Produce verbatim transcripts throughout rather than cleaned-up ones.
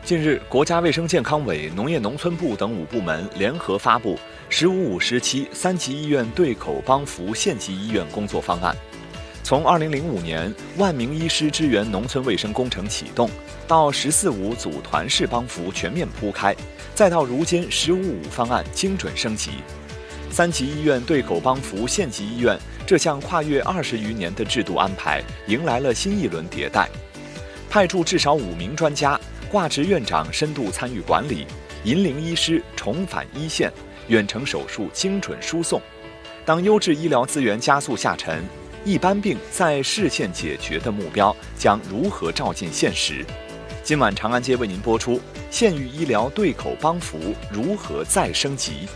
近日，国家卫生健康委、农业农村部等五部门联合发布“十五五”时期三级医院对口帮扶县级医院工作方案。从二零零五年万名医师支援农村卫生工程启动，到“十四五”组团式帮扶全面铺开，再到如今“十五五”方案精准升级，三级医院对口帮扶县级医院这项跨越二十余年的制度安排，迎来了新一轮迭代。派驻至少五名专家。挂职院长深度参与管理，引领医师重返一线，远程手术精准输送。当优质医疗资源加速下沉，一般病在市县解决的目标将如何照进现实？今晚长安街为您播出县域医疗对口帮扶如何再升级。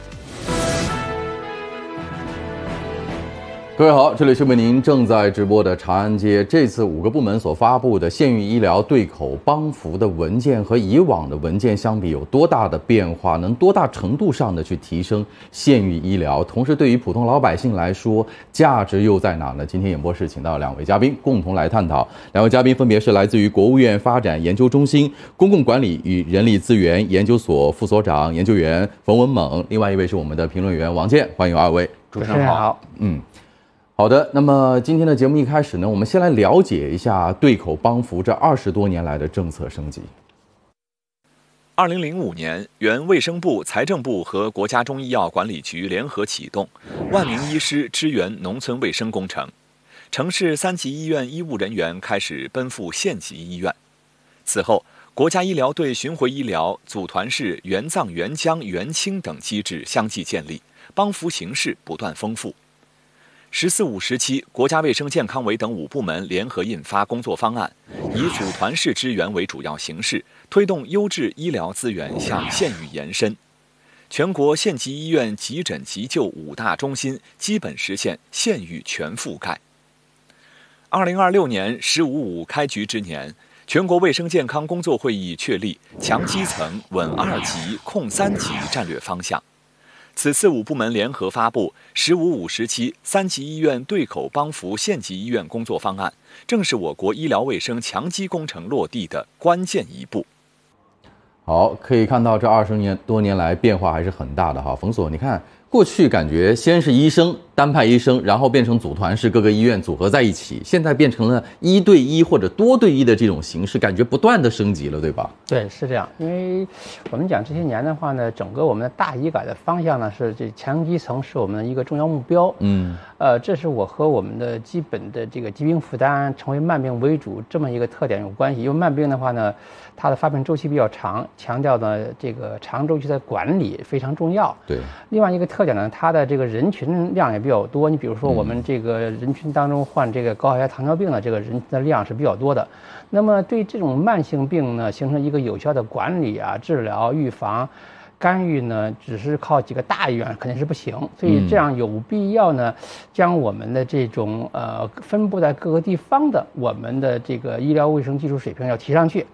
各位好，这里是为您正在直播的长安街。这次五个部门所发布的县域医疗对口帮扶的文件和以往的文件相比有多大的变化？能多大程度上的去提升县域医疗？同时，对于普通老百姓来说，价值又在哪呢？今天演播室请到两位嘉宾共同来探讨。两位嘉宾分别是来自于国务院发展研究中心公共管理与人力资源研究所副所长研究员冯文猛，另外一位是我们的评论员王健。欢迎二位。 主持人好。 嗯。好的，那么今天的节目一开始呢，我们先来了解一下对口帮扶这二十多年来的政策升级。 二零零五年，原卫生部、财政部和国家中医药管理局联合启动万名医师支援农村卫生工程，城市三级医院医务人员开始奔赴县级医院。此后，国家医疗队巡回医疗、组团式援藏援疆援清等机制相继建立，帮扶形式不断丰富。十四五时期，国家卫生健康委等五部门联合印发工作方案，以组团式支援为主要形式，推动优质医疗资源向县域延伸。全国县级医院急诊急救五大中心基本实现县域全覆盖。二零二六年“十五五”开局之年，全国卫生健康工作会议确立强基层、稳二级、控三级战略方向。此次五部门联合发布“十五五”时期三级医院对口帮扶县级医院工作方案，正是我国医疗卫生强基工程落地的关键一步。 好，可以看到这二十年多年来变化还是很大的哈。冯所，你看过去感觉先是医生单派医生，然后变成组团式各个医院组合在一起，现在变成了一对一或者多对一的这种形式，感觉不断的升级了，对吧？ 对，是这样。因为我们讲这些年的话呢，整个我们的大医改的方向呢是这强基层是我们的一个重要目标。嗯，呃，这是我和我们的基本的这个疾病负担成为慢病为主这么一个特点有关系。因为慢病的话呢，它的发病周期比较长，强调呢这个长周期的管理非常重要。 对， 另外一个特点呢，它的这个人群量也比较多。你比如说，我们这个人群当中患这个高血压、糖尿病的这个人群的量是比较多的。那么对这种慢性病呢，形成一个有效的管理啊、治疗、预防、干预呢，只是靠几个大医院肯定是不行。所以这样有必要呢，将我们的这种呃分布在各个地方的我们的这个医疗卫生技术水平要提上去。